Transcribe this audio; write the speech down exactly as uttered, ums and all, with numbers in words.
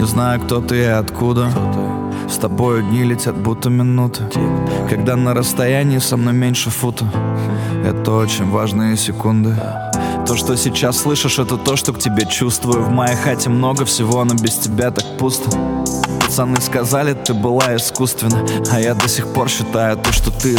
Не знаю, кто ты и откуда. С тобою дни летят, будто минуты. Когда на расстоянии со мной меньше фута. Это очень важные секунды. То, что сейчас слышишь, это то, что к тебе чувствую. В моей хате много всего, но без тебя так пусто. Пацаны сказали, ты была искусственна, а я до сих пор считаю то, что ты